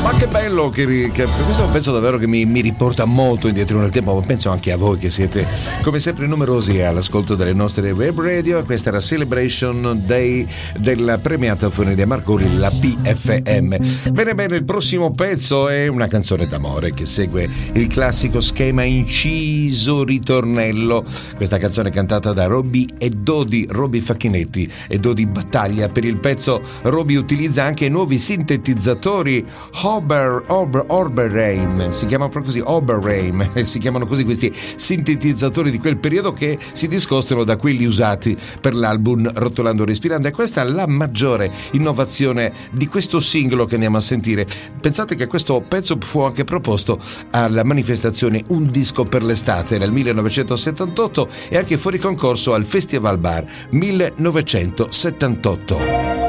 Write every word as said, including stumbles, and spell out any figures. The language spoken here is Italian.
Ma che bello, che, che questo penso davvero che mi, mi riporta molto indietro nel tempo, ma penso anche a voi che siete come sempre numerosi all'ascolto delle nostre web radio. Questa era Celebration Day della premiata Funeria Marconi, la P F M. Bene bene, il prossimo pezzo è una canzone d'amore che segue il classico schema inciso ritornello. Questa canzone è cantata da Roby e Dodi, Roby Facchinetti e Dodi Battaglia. Per il pezzo Roby utilizza anche nuovi sintetizzatori Ober, Ober, Oberheim, si chiamano proprio così, Oberheim, si chiamano così questi sintetizzatori di quel periodo che si discostano da quelli usati per l'album Rotolando Respirando, e questa è la maggiore innovazione di questo singolo che andiamo a sentire. Pensate che questo pezzo fu anche proposto alla manifestazione Un disco per l'estate nel millenovecentosettantotto e anche fuori concorso al Festival Bar millenovecentosettantotto.